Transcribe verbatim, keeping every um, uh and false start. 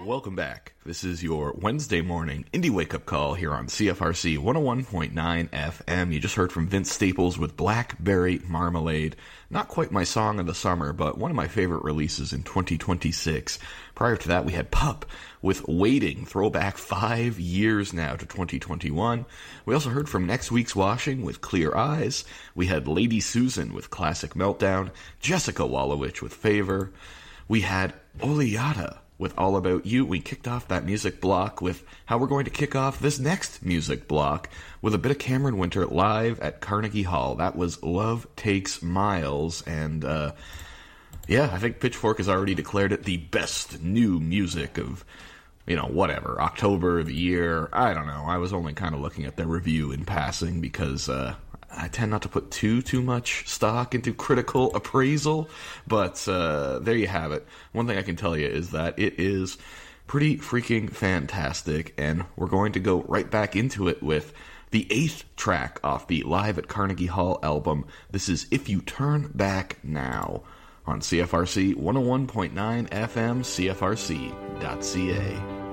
Welcome back. This is your Wednesday morning indie wake-up call here on C F R C one oh one point nine F M. You just heard from Vince Staples with Blackberry Marmalade. Not quite my song of the summer, but one of my favorite releases in twenty twenty-six. Prior to that, we had Pup with Waiting, throwback five years now to twenty twenty-one. We also heard from Next Week's Washing with Clear Eyes. We had Lady Susan with Classic Meltdown, Jessica Wallowich with Favor. We had Oleata with All About You. We kicked off that music block with how we're going to kick off this next music block with a bit of Cameron Winter live at Carnegie Hall. That was Love Takes Miles, and uh, yeah, I think Pitchfork has already declared it the best new music of, you know, whatever, October of the year. I don't know. I was only kind of looking at their review in passing because uh, I tend not to put too, too much stock into critical appraisal, but uh, there you have it. One thing I can tell you is that it is pretty freaking fantastic, and we're going to go right back into it with the eighth track off the Live at Carnegie Hall album. This is If You Turn Back Now on C F R C one oh one point nine F M, C F R C dot C A.